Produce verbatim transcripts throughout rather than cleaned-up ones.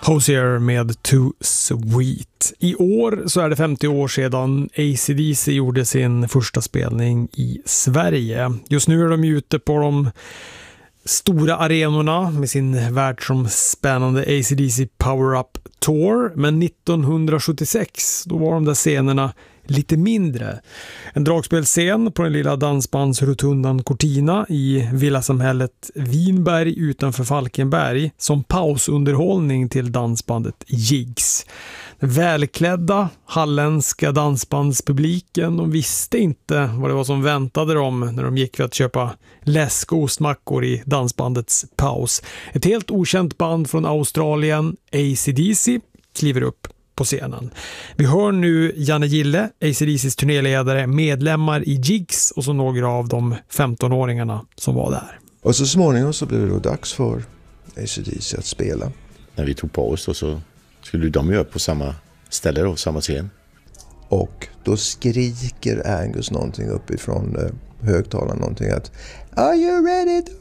Hozier med Too Sweet. I år så är det femtio år sedan A C D C gjorde sin första spelning i Sverige. Just nu är de ute på de stora arenorna med sin världsomspännande A C D C Power Up Tour, men nittonhundrasjuttiosex då var de där scenerna lite mindre. En dragspelscen på den lilla dansbandsrotundan Cortina i villasamhället Vinberg utanför Falkenberg som pausunderhållning till dansbandet Jigs. Den välklädda halländska dansbandspubliken, de visste inte vad det var som väntade dem när de gick för att köpa läsk och ostmackor i dansbandets paus. Ett helt okänt band från Australien, A C D C, kliver upp på scenen. Vi hör nu Janne Gille, A C D C:s turnéledare, medlemmar i Jigs och så några av de femtonåringarna som var där. Och så småningom så blev det då dags för A C D C att spela. När vi tog paus då så skulle de göra på samma ställe då, samma scen. Och då skriker Angus någonting uppifrån eh, högtalaren, någonting att "Are you ready to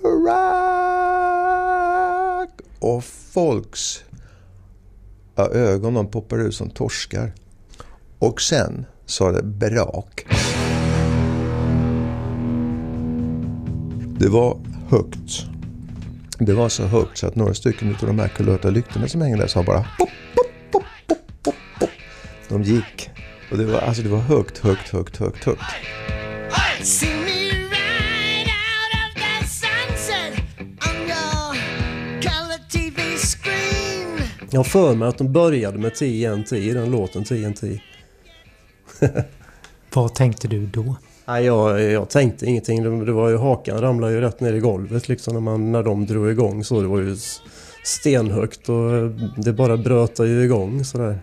rock?" Och folks ja, ögon de poppar ut som torskar. Och sen sa det brak. Det var högt. Det var så högt så att några stycken av de här kulörta lyktorna som hängde där sa bara pop, pop, pop, pop, pop, pop. De gick. Och det var, alltså det var högt, högt, högt, högt, högt. Jag har för mig att de började med T N T i den låten T N T. Vad tänkte du då? Nej, jag, jag tänkte ingenting. Det, det var ju hakan ramlade ju rätt ner i golvet liksom när, man, när de drog igång. Så det var ju stenhögt och det bara brötade ju igång sådär.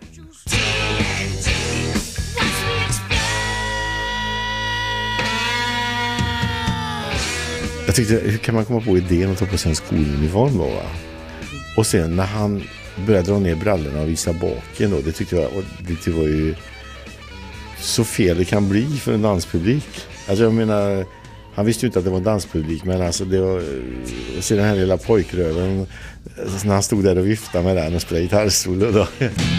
Jag tyckte, hur kan man komma på idén att ta på sig en skoluniform då, va? Och sen när han började dra ner brallorna och visa baken då, det tyckte jag och det var ju så fel det kan bli för en danspublik. Alltså jag menar, han visste ju inte att det var en danspublik, men alltså det var, och se den här lilla pojkröven när han stod där och viftade med den och spelade gitarrstol då.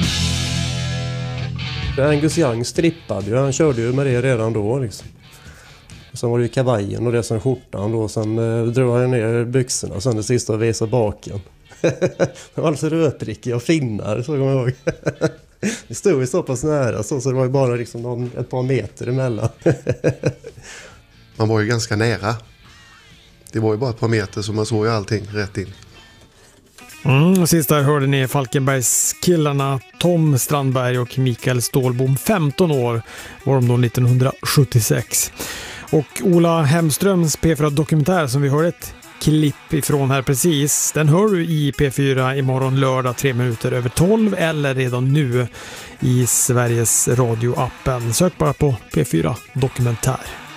Angus Young strippade ju, han körde ju med det redan då liksom. Sen var det ju kavajen och det som skjortan då, sen eh, drog han ner byxorna och sen det sista visade baken. Det var alltså rötrickiga och finnar, så kommer jag ihåg. Det stod ju så pass nära så, så det var ju bara liksom någon, ett par meter emellan. Man var ju ganska nära. Det var ju bara ett par meter så man såg ju allting rätt in. Mm, och sist där hörde ni Falkenbergs killarna Tom Strandberg och Mikael Stålbom. femton år var de då nittonhundrasjuttiosex. Och Ola Hemströms P fyra-dokumentär som vi hörde ett klipp ifrån här precis, den hör du i P fyra imorgon lördag tre minuter över tolv eller redan nu i Sveriges Radio-appen. Sök bara på P fyra Dokumentär.